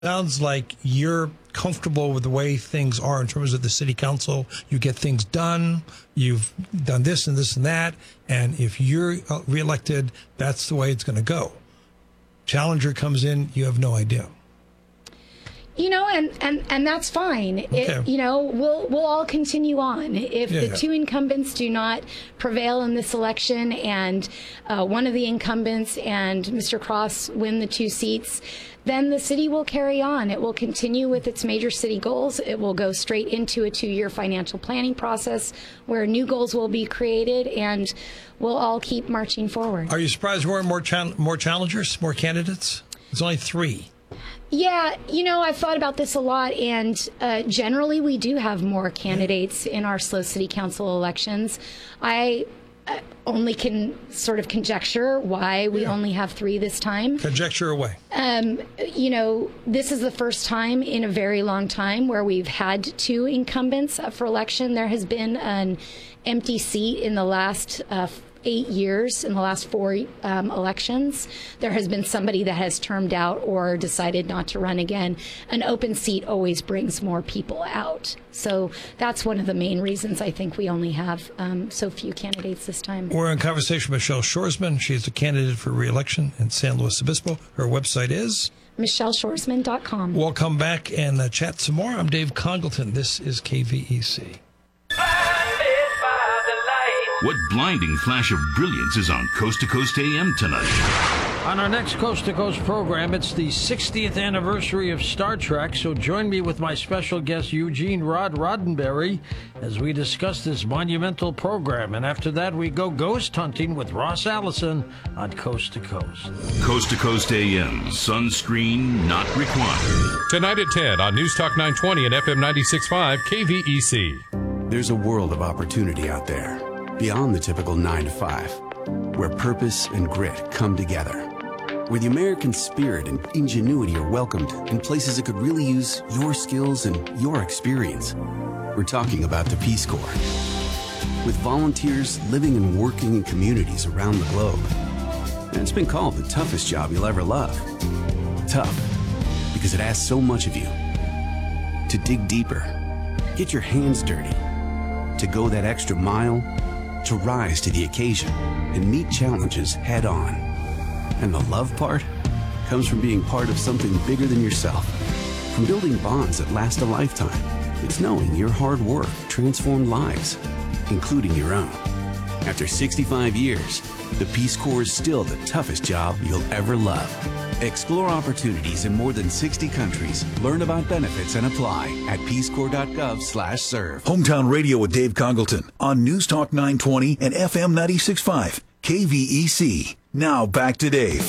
Sounds like you're comfortable with the way things are in terms of the city council. You get things done. You've done this and this and that. And if you're reelected, that's the way it's going to go. Challenger comes in, you have no idea. And that's fine. Okay. We'll all continue on. If the two incumbents do not prevail in this election and one of the incumbents and Mr. Cross win the 2 seats, then the city will carry on. It will continue with its major city goals. It will go straight into a 2-year financial planning process where new goals will be created, and we'll all keep marching forward. Are you surprised there weren't more challengers, more candidates? There's only 3. Yeah, I've thought about this a lot, and generally we do have more candidates in our SLO City Council elections. I only can sort of conjecture why we only have 3 this time. Conjecture away. This is the first time in a very long time where we've had 2 incumbents up for election. There has been an empty seat in the last 8 years, in the last 4 elections. There has been somebody that has termed out or decided not to run again. An open seat always brings more people out. So that's one of the main reasons I think we only have so few candidates this time. We're in conversation with Michelle Shoresman. She's a candidate for re-election in San Luis Obispo. Her website is michelleshoresman.com. We'll come back and chat some more. I'm Dave Congleton. This is KVEC. What blinding flash of brilliance is on Coast to Coast AM tonight? On our next Coast to Coast program, it's the 60th anniversary of Star Trek, so join me with my special guest, Eugene Roddenberry, as we discuss this monumental program. And after that, we go ghost hunting with Ross Allison on Coast to Coast. Coast to Coast AM, sunscreen not required. Tonight at 10 on News Talk 920 and FM 96.5 KVEC. There's a world of opportunity out there, beyond the typical 9 to 5, where purpose and grit come together, where the American spirit and ingenuity are welcomed in places that could really use your skills and your experience. We're talking about the Peace Corps. With volunteers living and working in communities around the globe. And it's been called the toughest job you'll ever love. Tough, because it asks so much of you. To dig deeper, get your hands dirty, to go that extra mile, to rise to the occasion and meet challenges head on. And the love part comes from being part of something bigger than yourself. From building bonds that last a lifetime, it's knowing your hard work transformed lives, including your own. After 65 years, the Peace Corps is still the toughest job you'll ever love. Explore opportunities in more than 60 countries. Learn about benefits and apply at peacecorps.gov/serve. Hometown Radio with Dave Congleton on News Talk 920 and FM 96.5 KVEC. Now back to Dave.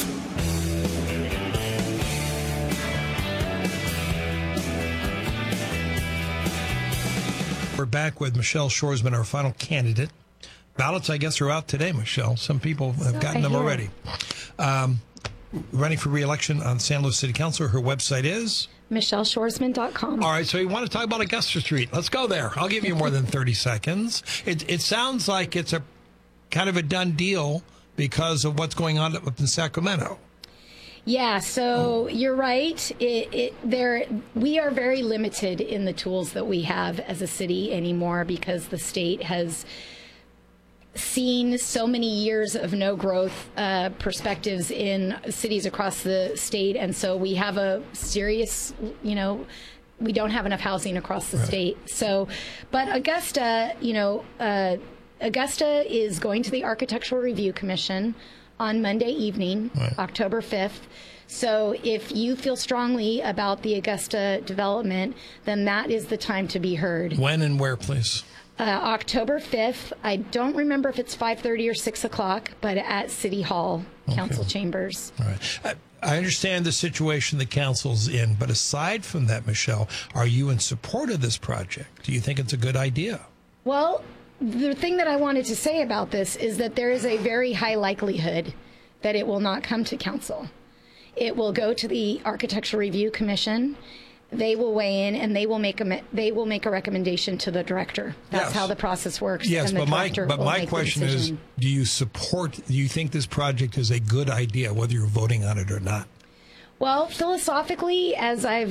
We're back with Michelle Shoresman, our final candidate. Ballots, I guess, are out today, Michelle. Some people have gotten them already. Running for re-election on San Luis City Council. Her website is michelleshoresman.com. All right, so you want to talk about Augusta Street. Let's go there. I'll give you more than 30 seconds. It sounds like it's a kind of a done deal because of what's going on up in Sacramento. Yeah, so you're right. We are very limited in the tools that we have as a city anymore because the state has seen so many years of no growth perspectives in cities across the state. And so we have a serious, we don't have enough housing across the state. So, but Augusta, Augusta is going to the Architectural Review Commission on Monday evening, October 5th. So if you feel strongly about the Augusta development, then that is the time to be heard. When and where, please? October 5th. I don't remember if it's 5:30 or 6 o'clock, but at City Hall, Council Chambers. All right. I understand the situation the council's in, but aside from that, Michelle, are you in support of this project? Do you think it's a good idea? Well, the thing that I wanted to say about this is that there is a very high likelihood that it will not come to council. It will go to the Architectural Review Commission. They will weigh in and they will make a recommendation to the director. That's how the process works. Yes, and but my question is, do you think this project is a good idea, whether you're voting on it or not? Well, philosophically, as I've